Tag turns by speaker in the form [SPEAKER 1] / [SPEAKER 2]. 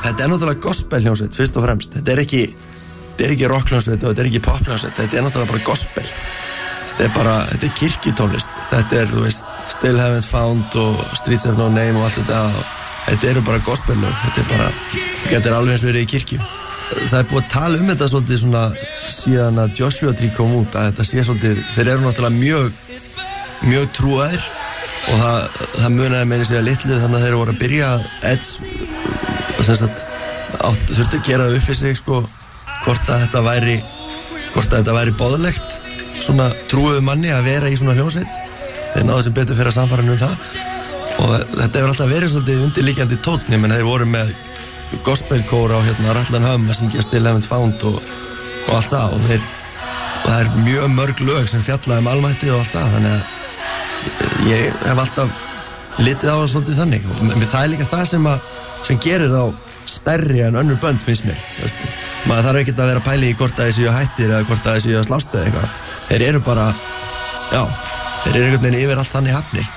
[SPEAKER 1] þetta náttúrulega gospelhljómsveit fyrst og fremst, þetta er ekki rockhljómsveit og þetta er ekki pophljómsveit, þetta er náttúrulega bara gospel, þetta er kirkjutónlist, þetta er, þú veist, Still Haven't Found og Streets Have No Name og allt þetta eru bara gospellög, þetta er alveg eins verið í kirkju. Það er búið að tala þetta svolítið svona síðan að Joshua Tree kom út, að þetta sé svolítið, þeir eru náttúrulega mjög trúaðir og það munaði meira sér að litlu þannig að þeir voru að byrja þurfti að gera það upp fyrir sig sko, hvort að þetta væri boðlegt svona trúuðu manni að vera í svona hljómsveit. Þeir náðu sem betur fyrir að samfara það og þetta hefur alltaf verið svolítið undirliggjandi tónn, menn þeir voru með gospelkóra á Ratlan Hömm að syngja Still Haven't Found og allt það og það er mjög mörg lög sem fjalla almættið og allt það, þannig að ég hef alltaf litið á það svolítið þannig og það er líka það sem gerir þá stærri en önnur bönd finnst mér, veist. Maður þarf ekkert að vera að pæla í hvort að þeir séu hættir eða hvort að þeir séu að slást eða eitthvað, þeir eru bara þeir eru einhvern veginn yfir allt þannig hafni.